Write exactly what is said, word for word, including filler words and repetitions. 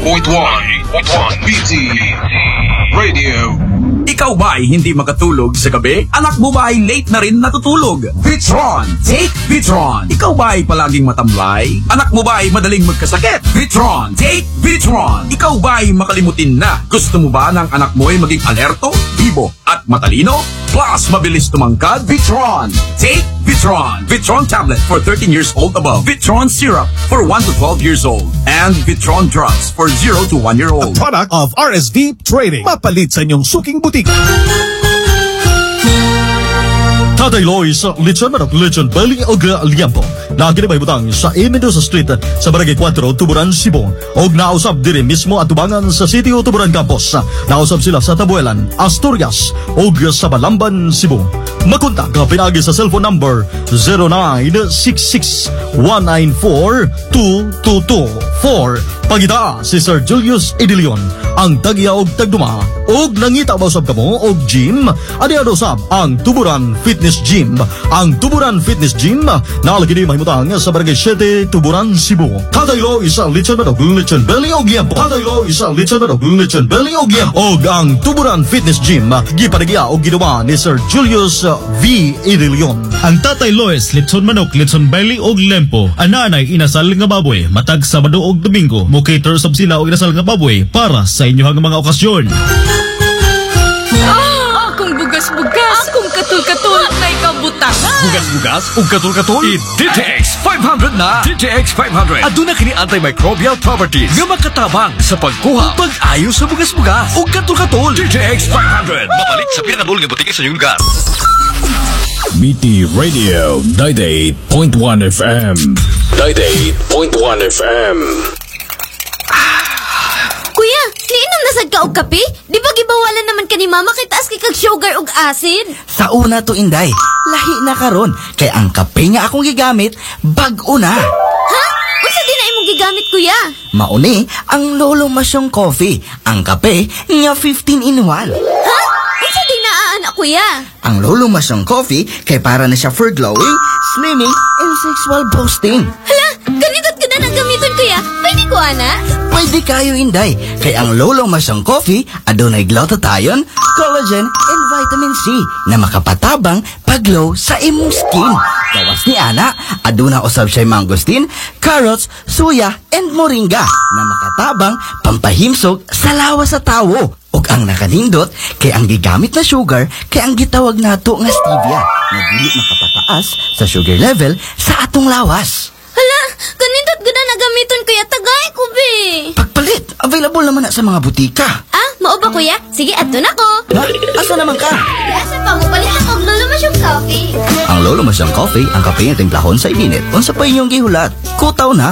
point one B T Radio. Ikaw ba ay hindi makatulog sa gabi? Anak mo ba ay late na rin natutulog? Vitron! Take Vitron! Ikaw ba ay palaging matamlay? Anak mo ba ay madaling magkasakit? Vitron! Take Vitron! Ikaw ba ay makalimutin na? Gusto mo ba ng anak mo ay maging alerto, bibo at matalino? Plus, mabilis tumangkad? Vitron! Take Vitron! Vitron tablet for thirteen years old above. Vitron syrup for one to twelve years old. And Vitron drugs for zero to one year old. A product of R S V Trading. Mapalit sa inyong suking butik. Tatay Lois, lechon manok, lechon belly o liampo. Lagi na may butang sa A. Mendoza Street sa Barangay four, Tuburan, Cebu. Og nausap diri mismo at tubangan sa City o Tuburan Campus. Nausap sila sa Tabuelan, Asturias og sa Balamban, Cebu. Makontak ka pinagi sa cellphone number zero nine six six one nine four two two two four. Pagita si Sir Julius Edilion, ang tagya og tagduma. Og nangita ba usab kamo og gym? Adi usab ang Tuburan Fitness Gym. Ang Tuburan Fitness Gym nalagi ni mahimutang sa Barangay seven, Tuburan, Cebu. Kadaylo isa lechon manok, lechon belly og liampo. Kadaylo isa lechon manok, lechon belly og liampo. Og ang Tuburan Fitness Gym gipanagya og ginawa ni Sir Julius V. Edilion. Ang Tatay Lois, lechon manok, lechon belly og lempo. Ananay inasal nga baboy, matag Sabado og Domingo. Mo cater sab sila og inasal nga baboy para sa inyong mga okasyon. Ah, akong bugas-bugas, akong katul-katul, kay kabutangan. Bugas-bugas ug katul-katul, i-D T X five hundred na. D T X five hundred. Aduna kini antimicrobial properties nga makatabang sa pagkuha ug pag-ayo sa bugas-bugas ug katul-katul. D T X five hundred. Mapalit sa pinakadul nga butike sa inyong lugar. B T Radio ninety-eight point one F M. ninety-eight point one F M. Kuya, liinom na sad ka og kape? Di ba gibawalan naman ka ni mama kay taas kay kag sugar ug acid? Sa una to, Inday, lahi na karon kay ang kape nga akong gigamit bag-o na. Ha? Unsa di na imong gigamit, kuya? Mauni ang Lolo Masyong Coffee, ang kape nga fifteen in one. Ha? Unsa di na aana, kuya? Ang Lolo Masyong Coffee kay para na siya for glowing, slimming, and sexual boosting. Hala, ganito't ka na gamiton, kuya. Pwede ko, ana? Pwede kayo, Inday, kay ang Lolo Masyong Coffee adunay glutathione, collagen, and vitamin C na makapatabang paglow sa imong skin. Gawas ni ana, aduna usab siya mangosteen, carrots, suya, and moringa na makatabang pampahimsog sa lawas sa tawo. Ug ang nakanindot kay ang gigamit na sugar kay ang gitawag nato nga stevia na dili makapataas sa sugar level sa atong lawas. Hala, ganindot gud na gamiton, kuya. Tagay ko, be. Pagpalit, available naman na sa mga butika. Ah, mao ba, kuya? Sige, adto na ko. Ha? Asa naman ka? Asa pa mo palit ako og Lolo Masyong Coffee? Ang Lolo Masyong Coffee, ang kape nga timplahon sa ibinit. Unsa pa inyong gihulat? Kutaw na.